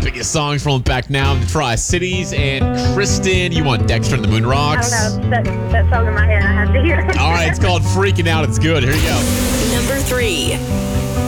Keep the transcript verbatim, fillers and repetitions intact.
biggest songs rolling back now in the Tri-Cities. And Kristen, you want Dexter and the Moon Rocks? I don't know. That, that song in my head, I have to hear it. All right, it's called Freaking Out. It's good. Here you go. Number three.